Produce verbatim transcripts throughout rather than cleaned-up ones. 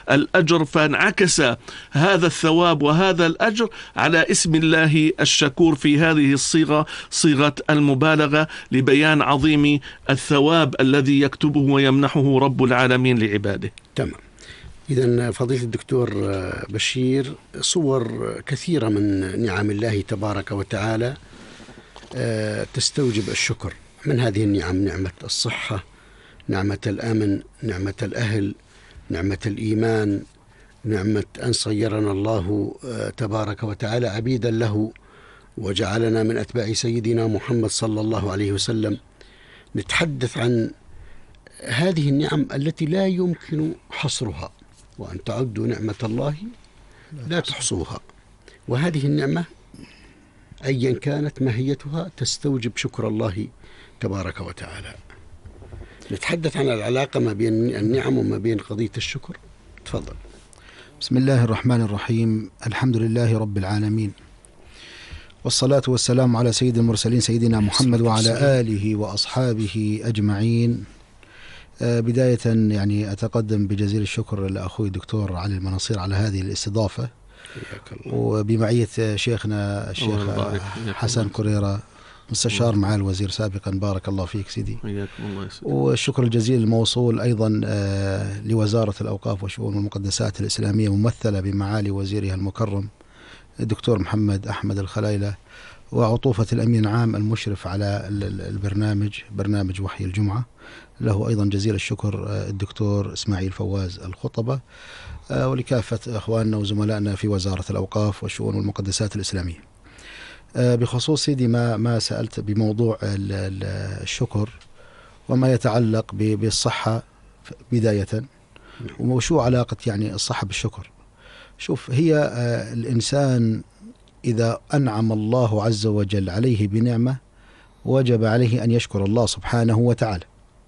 الأجر، فانعكس هذا الثواب وهذا الأجر على اسم الله الشكور في هذه الصيغة، صيغة المبالغة لبيان عظيم الثواب الذي يكتبه ويمنحه رب العالمين لعباده. تمام. إذن فضيلة الدكتور بشير، صور كثيرة من نعم الله تبارك وتعالى تستوجب الشكر. من هذه النعم نعمة الصحة، نعمة الأمن، نعمة الأهل، نعمة الإيمان، نعمة أن صيرنا الله تبارك وتعالى عبيدا له وجعلنا من أتباع سيدنا محمد صلى الله عليه وسلم. نتحدث عن هذه النعم التي لا يمكن حصرها، وأن تعدوا نعمة الله لا تحصوها. وهذه النعمة أيا كانت ماهيتها تستوجب شكر الله تبارك وتعالى. نتحدث عن العلاقة ما بين النعم وما بين قضية الشكر. تفضل. بسم الله الرحمن الرحيم. الحمد لله رب العالمين، والصلاة والسلام على سيد المرسلين سيدنا محمد وعلى آله وأصحابه أجمعين. بداية يعني أتقدم بجزيل الشكر لأخوي الدكتور علي المناصير على هذه الاستضافة، وبمعية شيخنا الشيخ حسن كريرة مستشار معالي الوزير سابقا. بارك الله فيك سيدي. والشكر الجزيل الموصول أيضا لوزارة الأوقاف وشؤون المقدسات الإسلامية ممثلة بمعالي وزيرها المكرم الدكتور محمد أحمد الخلايلة، وعطوفة الأمين العام المشرف على البرنامج برنامج وحي الجمعة، له أيضا جزيل الشكر الدكتور إسماعيل فواز الخطبة، ولكافة أخواننا وزملائنا في وزارة الأوقاف والشؤون والمقدسات الإسلامية. بخصوص سيدي ما ما سألت بموضوع الشكر وما يتعلق بالصحة بداية، وشو علاقة يعني الصحة بالشكر. شوف، هي الإنسان إذا أنعم الله عز وجل عليه بنعمة وجب عليه أن يشكر الله سبحانه وتعالى.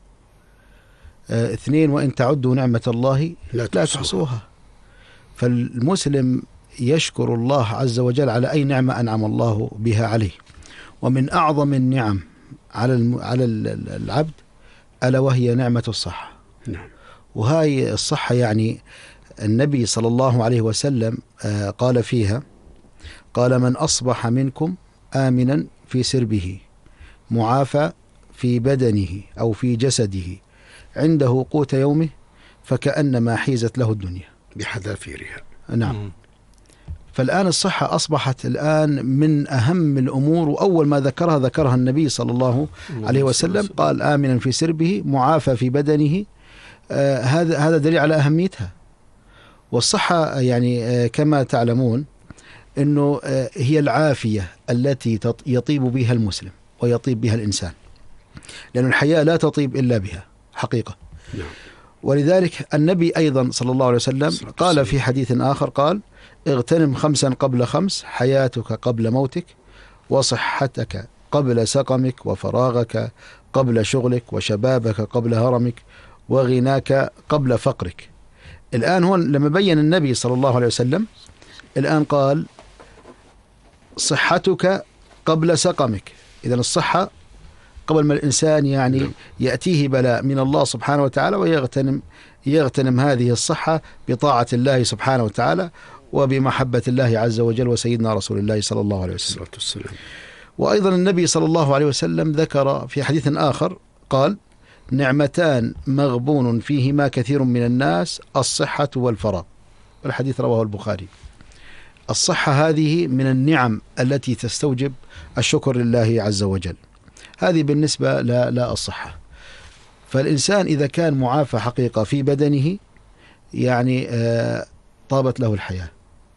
اثنين، وإن تعدوا نعمة الله لا تحصوها. فالمسلم يشكر الله عز وجل على أي نعمة أنعم الله بها عليه. ومن أعظم النعم على على العبد ألا وهي نعمة الصحة. نعم. وهاي الصحة يعني النبي صلى الله عليه وسلم قال فيها، قال: من أصبح منكم آمنا في سربه معافى في بدنه أو في جسده عنده قوت يومه فكأنما حيزت له الدنيا بحذافيرها. نعم. فالآن الصحة أصبحت الآن من أهم الأمور، وأول ما ذكرها ذكرها النبي صلى الله عليه وسلم، قال: آمنا في سربه معافى في بدنه. آه هذا هذا دليل على أهميتها. والصحة يعني آه كما تعلمون أنه آه هي العافية التي يطيب بها المسلم ويطيب بها الإنسان، لأن الحياة لا تطيب إلا بها حقيقة. نعم. ولذلك النبي أيضا صلى الله عليه وسلم قال في حديث آخر، قال: اغتنم خمسا قبل خمس، حياتك قبل موتك، وصحتك قبل سقمك، وفراغك قبل شغلك، وشبابك قبل هرمك، وغناك قبل فقرك. الآن هون لما بين النبي صلى الله عليه وسلم، الآن قال صحتك قبل سقمك. إذن الصحة قبل ما الإنسان يعني يأتيه بلاء من الله سبحانه وتعالى، ويغتنم يغتنم هذه الصحة بطاعة الله سبحانه وتعالى وبمحبة الله عز وجل وسيدنا رسول الله صلى الله عليه وسلم. وأيضا النبي صلى الله عليه وسلم ذكر في حديث آخر، قال: نعمتان مغبون فيهما كثير من الناس، الصحة والفراغ. الحديث رواه البخاري. الصحة هذه من النعم التي تستوجب الشكر لله عز وجل. هذه بالنسبة لا, لا الصحة. فالإنسان إذا كان معافى حقيقة في بدنه يعني آه طابت له الحياة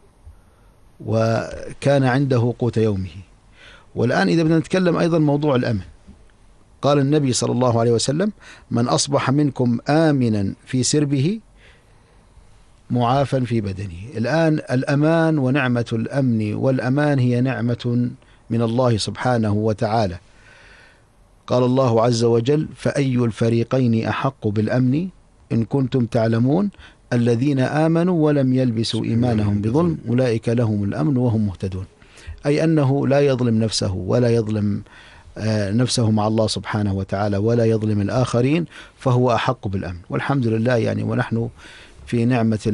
وكان عنده قوت يومه. والآن إذا بدنا نتكلم أيضا موضوع الأمن، قال النبي صلى الله عليه وسلم: من أصبح منكم آمنا في سربه معافا في بدنه. الآن الأمان ونعمة الأمن والأمان هي نعمة من الله سبحانه وتعالى. قال الله عز وجل: فأي الفريقين أحق بالأمن إن كنتم تعلمون الذين آمنوا ولم يلبسوا إيمانهم بظلم أولئك لهم الأمن وهم مهتدون. أي أنه لا يظلم نفسه ولا يظلم نفسه مع الله سبحانه وتعالى ولا يظلم الآخرين، فهو أحق بالأمن. والحمد لله يعني ونحن في نعمة